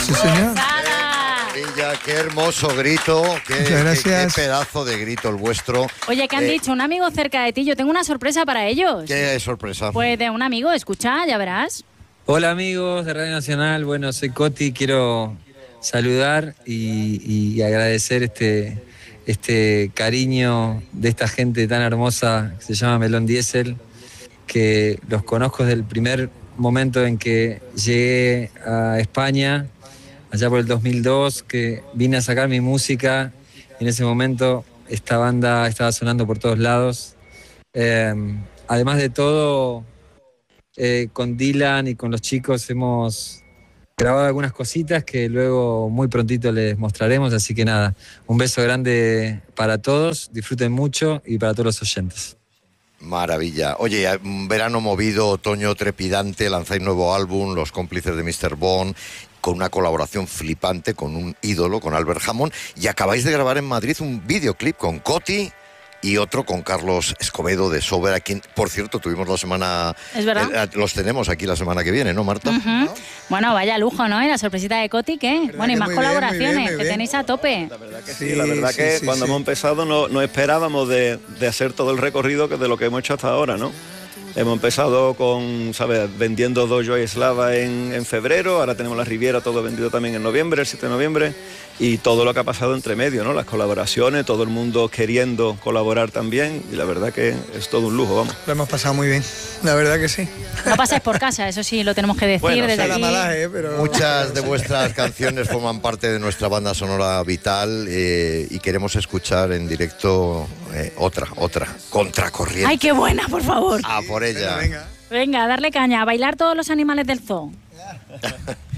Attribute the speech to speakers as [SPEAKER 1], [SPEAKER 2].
[SPEAKER 1] Sí, señor.
[SPEAKER 2] Qué hermoso grito, qué pedazo de grito el vuestro.
[SPEAKER 3] Oye, ¿qué han dicho? Un amigo cerca de ti, yo tengo una sorpresa para ellos.
[SPEAKER 2] ¿Qué sorpresa?
[SPEAKER 3] Pues de un amigo, escucha, ya verás.
[SPEAKER 4] Hola amigos de Radio Nacional, bueno, soy Coti, quiero saludar y agradecer este cariño de esta gente tan hermosa que se llama Melón Diesel, que los conozco desde el primer momento en que llegué a España, allá por el 2002, que vine a sacar mi música y en ese momento esta banda estaba sonando por todos lados. Además de todo, con Dylan y con los chicos hemos grabado algunas cositas que luego muy prontito les mostraremos, así que nada, un beso grande para todos, disfruten mucho y para todos los oyentes.
[SPEAKER 2] Maravilla. Oye, un verano movido, otoño trepidante, lanzáis nuevo álbum, Los cómplices de Mr. Bond, con una colaboración flipante con un ídolo, con Albert Hammond, y acabáis de grabar en Madrid un videoclip con Coti y otro con Carlos Escobedo de Sober, a quien, por cierto, tuvimos la semana...
[SPEAKER 3] ¿Es verdad?
[SPEAKER 2] Los tenemos aquí la semana que viene, ¿no, Marta?
[SPEAKER 3] ¿No? Bueno, vaya lujo, ¿no? Y la sorpresita de Coti, ¿qué? Bueno, y más colaboraciones, que tenéis a tope.
[SPEAKER 5] La verdad que sí, la verdad que cuando hemos empezado no esperábamos de hacer todo el recorrido de lo que hemos hecho hasta ahora, ¿no? Hemos empezado con, ¿sabes?, vendiendo Dojo y Eslava en febrero, ahora tenemos la Riviera todo vendido también en noviembre, el 7 de noviembre, y todo lo que ha pasado entre medio, ¿no? Las colaboraciones, todo el mundo queriendo colaborar también, y la verdad que es todo un lujo, vamos.
[SPEAKER 1] Lo hemos pasado muy bien, la verdad que sí.
[SPEAKER 3] No pasáis por casa, eso sí, lo tenemos que decir
[SPEAKER 5] bueno,
[SPEAKER 3] desde aquí.
[SPEAKER 1] Pero...
[SPEAKER 2] Muchas de vuestras canciones forman parte de nuestra banda sonora vital y queremos escuchar en directo otra, Contracorriente.
[SPEAKER 3] ¡Ay, qué buena, por favor!
[SPEAKER 2] A por ella.
[SPEAKER 3] Venga, a darle caña, a bailar todos los animales del zoo.